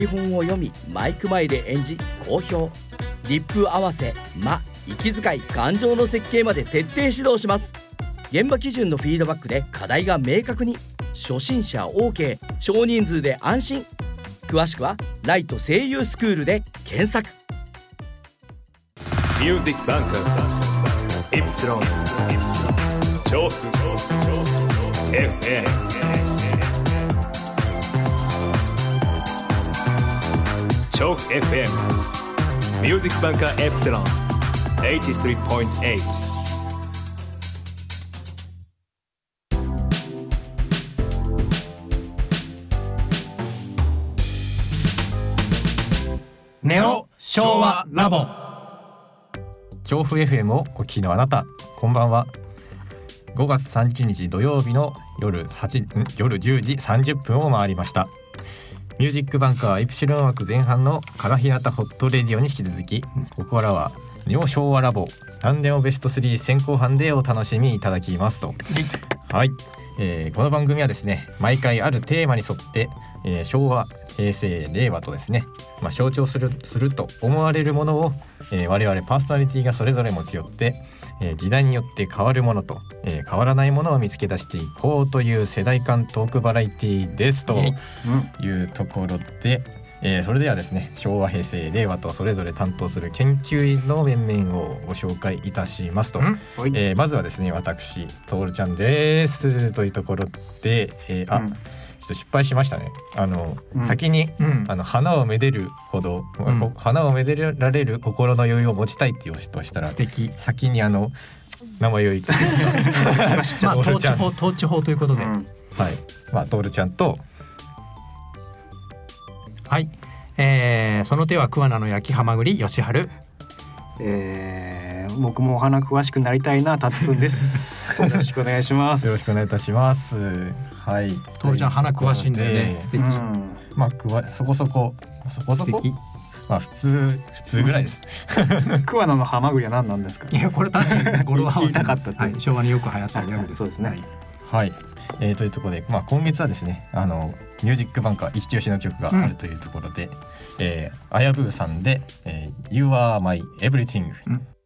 台本を読みマイク前で演じ好評。リップ合わせ、間、息遣い、感情の設計まで徹底指導します。現場基準のフィードバックで課題が明確に。初心者 OK、 少人数で安心。詳しくはライト声優スクールで検索。 ミュージックバンカーイプシロン調布 FM調布 FM ミュージックバンカーエプシロン 83.8。 ネオ昭和ラボ。 調布 FM をお聞きのあなた、こんばんは。5月30日土曜日の夜10時30分を回りました。ミュージックバンカーイプシロン枠前半のカラヒナタホットレディオに引き続き、ここからはネオ昭和ラボ何でもベスト3先行班でお楽しみいただきますと。はい、この番組はですね、毎回あるテーマに沿って、昭和、平成、令和とですね、象徴すると思われるものを、我々パーソナリティがそれぞれ持ち寄って、時代によって変わるものと、変わらないものを見つけ出していこうという世代間トークバラエティですというところで、それではですね、昭和、平成、令和とそれぞれ担当する研究員の面々をご紹介いたしますと、まずはですね、私トールちゃんですというところで、ちょっと失敗しましたね。先に、花をめでるほど、花をめでられる心の余裕を持ちたいっていう人をしたら、 素敵。 先に名前を言いつつ統治法ということで、 はい、トールちゃんと、 はい、その手は桑名の焼きはまぐりよしはる。 僕もお花詳しくなりたいな、タッツンです。よろしくお願いします。 よろしくお願いいたします。はい、 トールちゃん花詳しいんだよね。素敵。 そこそこ普通ぐらいです。 桑名のハマグリは何なんですか。 いや、これ単に語呂合わせ言いたかったって、 昭和によく流行ったギャグです。 そうですね。 はい、というところで、今月はですね、ミュージックバンカー一押しの曲があるというところで、あやぶーさんで、You are my everything